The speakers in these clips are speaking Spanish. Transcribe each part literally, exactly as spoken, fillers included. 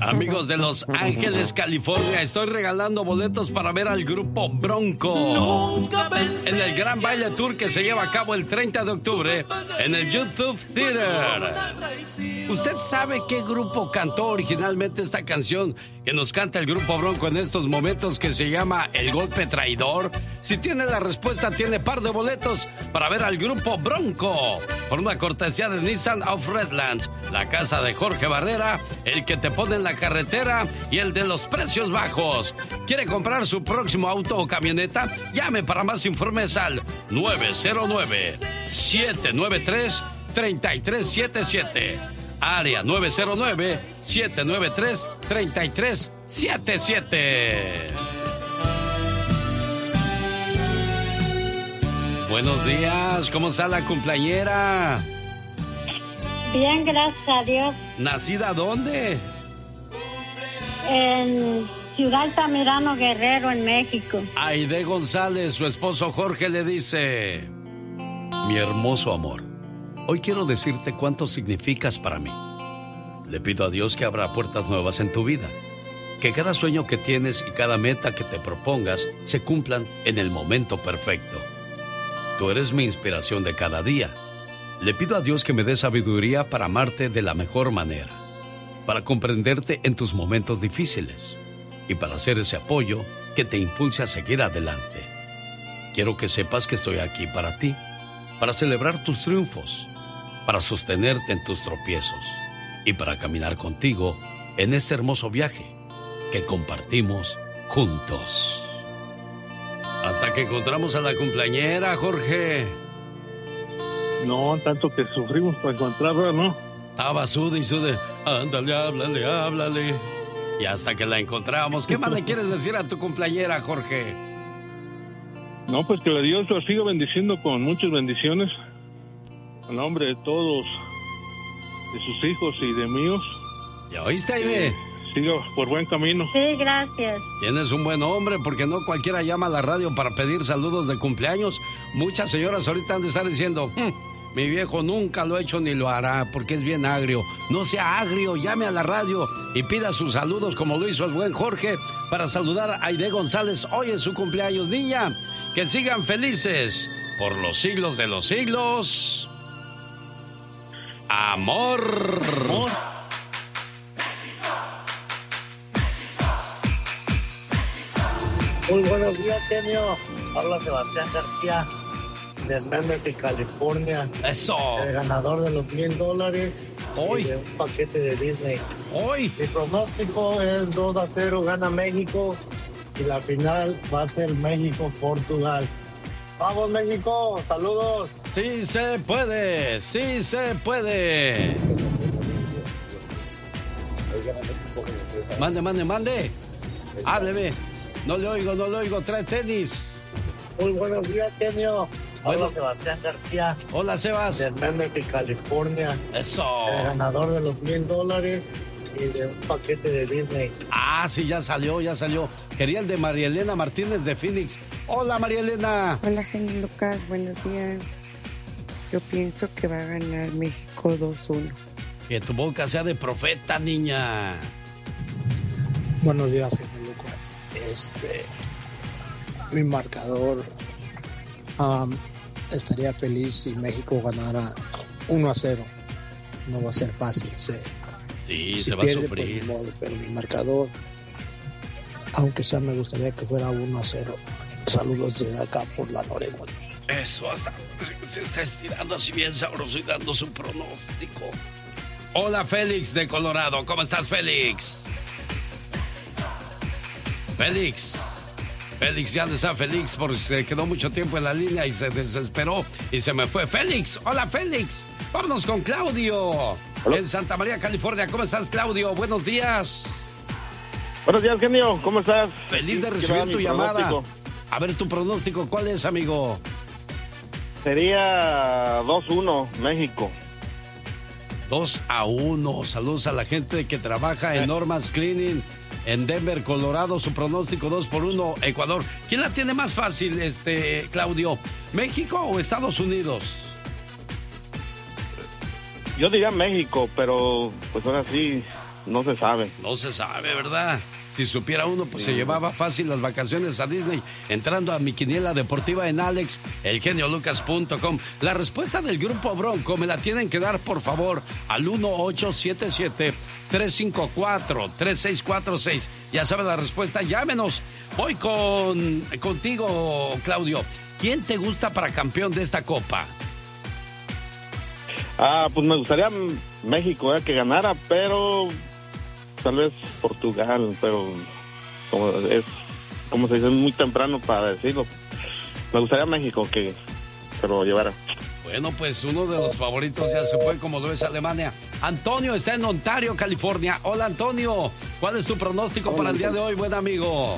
Amigos de Los Ángeles, California, estoy regalando boletos para ver al grupo Bronco en el gran baile tour que se lleva a cabo el treinta de octubre en el YouTube Theater. ¿Usted sabe qué grupo cantó originalmente esta canción que nos canta el grupo Bronco en estos momentos, que se llama El Golpe Traidor? Si tiene la respuesta, tiene par de boletos para ver al grupo Bronco por una cortesía de Nissan of Redlands, la casa de Jorge Barrera, el que te pone en la carretera y el de los precios bajos. ¿Quiere comprar su próximo auto o camioneta? Llame para más informes al nueve cero nueve, siete nueve tres, tres tres siete siete. Área nueve cero nueve, siete nueve tres, tres tres siete siete. Buenos días, ¿cómo está la cumpleañera? Bien, gracias a Dios. ¿Nacida dónde? En Ciudad Altamirano, Guerrero, en México. Aide González, su esposo Jorge, le dice: mi hermoso amor, hoy quiero decirte cuánto significas para mí. Le pido a Dios que abra puertas nuevas en tu vida, que cada sueño que tienes y cada meta que te propongas se cumplan en el momento perfecto. Tú eres mi inspiración de cada día. Le pido a Dios que me dé sabiduría para amarte de la mejor manera, para comprenderte en tus momentos difíciles y para hacer ese apoyo que te impulse a seguir adelante. Quiero que sepas que estoy aquí para ti, para celebrar tus triunfos, para sostenerte en tus tropiezos y para caminar contigo en este hermoso viaje que compartimos juntos. Hasta que encontramos a la cumpleañera, Jorge. No, tanto que sufrimos para encontrarla, ¿no? Estaba sude y sude. Ándale, háblale, háblale. Y hasta que la encontramos. ¿Qué más le quieres decir a tu cumpleañera, Jorge? No, pues que la Dios la siga bendiciendo con muchas bendiciones. En nombre de todos, de sus hijos y de míos. ¿Ya oíste, Aide? Siga por buen camino. Sí, gracias. Tienes un buen hombre, porque no cualquiera llama a la radio para pedir saludos de cumpleaños. Muchas señoras ahorita han de estar diciendo: hm, mi viejo nunca lo ha hecho ni lo hará, porque es bien agrio. No sea agrio, llame a la radio y pida sus saludos como lo hizo el buen Jorge para saludar a Aide González hoy en su cumpleaños. Niña, que sigan felices por los siglos de los siglos. Amor. Amor. Muy buenos días, genio. Habla Sebastián García, de Mendoza, California. Eso. El ganador de los mil dólares. Hoy. Y de un paquete de Disney. Hoy. Mi pronóstico es dos a cero, gana México. Y la final va a ser México-Portugal. ¡Vamos, México! ¡Saludos! Sí se puede, sí se puede. Mande, mande, mande. Hábleme. No le oigo, no le oigo. Trae tenis. Muy buenos días, genio. Habla Bueno. Sebastián García. Hola, Sebas. De Mendoza, California. Eso. El ganador de los mil dólares y de un paquete de Disney. Ah, sí, ya salió, ya salió. Quería el de María Elena Martínez de Phoenix. Hola, María Elena. Hola, genio Lucas. Buenos días. Yo pienso que va a ganar México dos uno. Que tu boca sea de profeta, niña. Buenos días, genio Lucas. Este, mi marcador, um, estaría feliz si México ganara uno a cero. No va a ser fácil. Se, Sí, si se va pierde, a sufrir. pues, ni modo, pero mi marcador, aunque sea, me gustaría que fuera uno a cero. Saludos desde acá por la Noregón. Eso, hasta se está estirando así bien sabroso y dando su pronóstico. Hola, Félix de Colorado. ¿Cómo estás, Félix? Félix. Félix, ya no está Félix porque se quedó mucho tiempo en la línea y se desesperó y se me fue. Félix, hola, Félix. Vámonos con Claudio. Hola. En Santa María, California. ¿Cómo estás, Claudio? Buenos días. Buenos días, genio. ¿Cómo estás? Feliz de Sí, recibir tu llamada. Pronóstico. A ver, tu pronóstico, ¿cuál es, amigo? Sería dos uno, México. dos a uno. Saludos a la gente que trabaja en Normas Cleaning en Denver, Colorado. Su pronóstico dos por uno, Ecuador. ¿Quién la tiene más fácil, este, Claudio? ¿México o Estados Unidos? Yo diría México, pero pues ahora sí, no se sabe. No se sabe, ¿verdad? Si supiera uno, pues sí. Se llevaba fácil las vacaciones a Disney entrando a mi quiniela deportiva en alex el genio lucas punto com. La respuesta del Grupo Bronco me la tienen que dar, por favor, al uno ocho siete siete, tres cinco cuatro, tres seis cuatro seis. Ya sabe la respuesta, llámenos. Voy con contigo, Claudio. ¿Quién te gusta para campeón de esta Copa? Ah, pues me gustaría México, eh, que ganara, pero tal vez Portugal, pero como es, como se dice, es muy temprano para decirlo. Me gustaría México que se lo llevara. Bueno, pues uno de los favoritos ya se fue, como lo es Alemania. Antonio está en Ontario, California. Hola, Antonio. ¿Cuál es tu pronóstico Hola, para el día de hoy, buen amigo?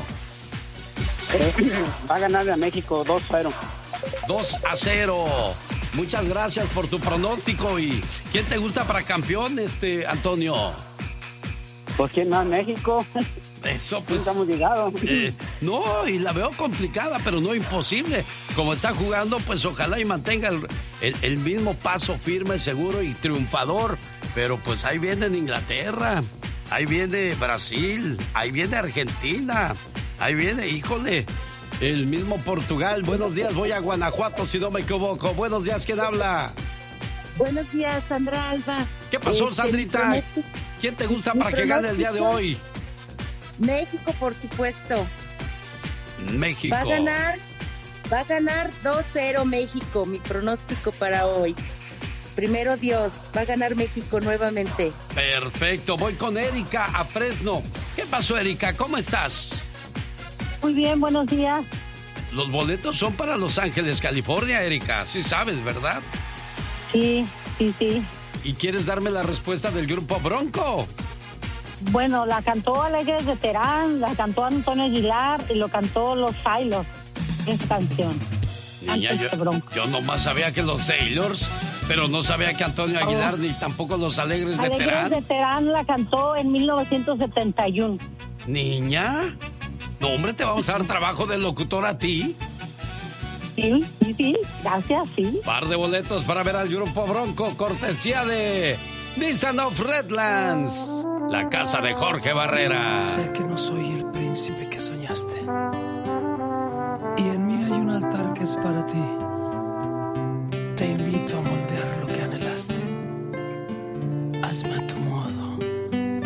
Va a ganar a México dos a cero. dos a cero. Muchas gracias por tu pronóstico. ¿Y quién te gusta para campeón, este, Antonio? Pues quién más, México. Eso, pues. Estamos llegados. Eh, no, y la veo complicada, pero no imposible. Como está jugando, pues ojalá y mantenga el, el, el mismo paso firme, seguro y triunfador. Pero pues ahí viene Inglaterra, ahí viene Brasil, ahí viene Argentina, ahí viene, híjole, el mismo Portugal. Buenos días, voy a Guanajuato, si no me equivoco. Buenos días, ¿quién habla? Buenos días, Sandra Alba. ¿Qué pasó, Sandrita? ¿Quién te gusta para que gane el día de hoy? México, por supuesto. México. Va a ganar, va a ganar dos cero México, mi pronóstico para hoy. Primero Dios, va a ganar México nuevamente. Perfecto, voy con Erika a Fresno. ¿Qué pasó, Erika? ¿Cómo estás? Muy bien, buenos días. Los boletos son para Los Ángeles, California, Erika. Sí sabes, ¿verdad? Sí, sí, sí. ¿Y quieres darme la respuesta del Grupo Bronco? Bueno, la cantó Alegres de Terán, la cantó Antonio Aguilar y lo cantó Los Sailors, esa canción. Niña, yo, yo nomás sabía que los Sailors, pero no sabía que Antonio Aguilar oh. ni tampoco los Alegres de Alegres Terán. Alegres de Terán la cantó en mil novecientos setenta y uno. Niña, no, hombre, te vamos a dar trabajo de locutor a ti. Sí, sí, sí, gracias, sí. Par de boletos para ver al Grupo Bronco, cortesía de Nissan of Redlands, la casa de Jorge Barrera. Sé que no soy el príncipe que soñaste, y en mí hay un altar que es para ti.